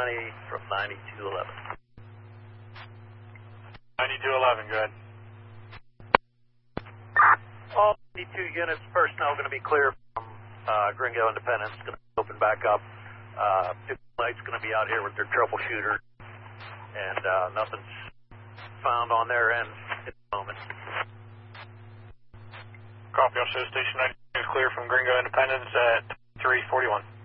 from 9211. 9211, go ahead. All 82 units, personnel going to be clear from Gringo Independence. Going to open back up. Light's going to be out here with their troubleshooter, and nothing's found on their end at the moment. Copy, I'll show station 9 is clear from Gringo Independence at 341.